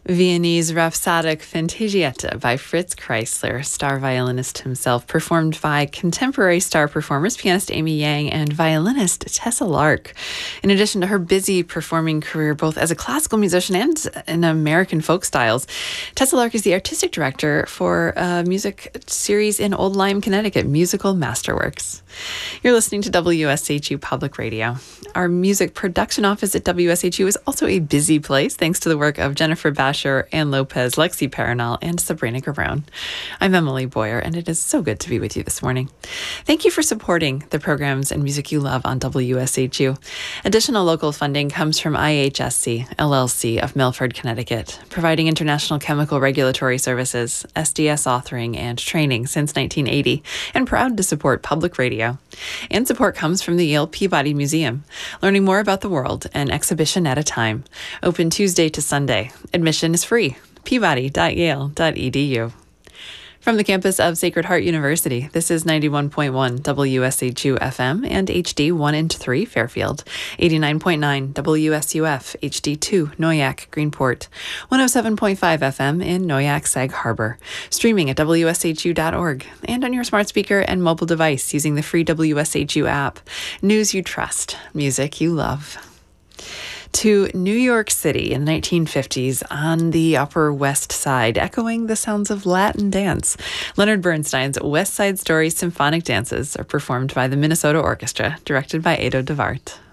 Viennese Rhapsodic Fantagietta by Fritz Kreisler, star violinist himself, performed by contemporary star performers, pianist Amy Yang and violinist Tessa Lark. In addition to her busy performing career both as a classical musician and in American folk styles, Tessa Lark is the artistic director for a music series in Old Lyme, Connecticut, Musical Masterworks. You're listening to WSHU Public Radio. Our music production office at WSHU is also a busy place, thanks to the work of Jennifer Basher, Ann Lopez, Lexi Paranal, and Sabrina Garone. I'm Emily Boyer, and it is so good to be with you this morning. Thank you for supporting the programs and music you love on WSHU. Additional local funding comes from IHSC, LLC of Milford, Connecticut, providing international chemical regulatory services, SDS authoring, and training since 1980, and proud to support public radio. And support comes from the Yale Peabody Museum, learning more about the world, an exhibition at a time. Open Tuesday to Sunday. Admission is free. peabody.yale.edu. From the campus of Sacred Heart University, this is 91.1 WSHU FM and HD 1 and 3 Fairfield, 89.9 WSUF HD2 Noyak Greenport, 107.5 FM in Noyak Sag Harbor, streaming at WSHU.org and on your smart speaker and mobile device using the free WSHU app. News you trust, music you love. To New York City in the 1950s on the Upper West Side, echoing the sounds of Latin dance. Leonard Bernstein's West Side Story Symphonic Dances are performed by the Minnesota Orchestra, directed by Edo de Waart.